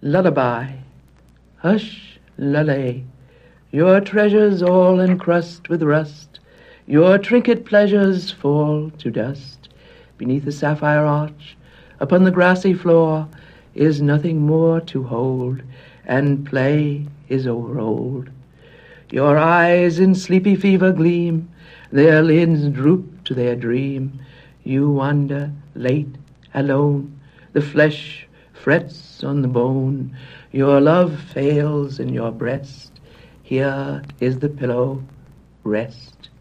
Lullaby, hush, lullaby, your treasures all encrust with rust, your trinket pleasures fall to dust. Beneath the sapphire arch, upon the grassy floor, is nothing more to hold, and play is overold. Your eyes in sleepy fever gleam, their lids droop to their dream. You wander late, alone, the flesh frets on the bone. Your love fails in your breast, here is the pillow, rest.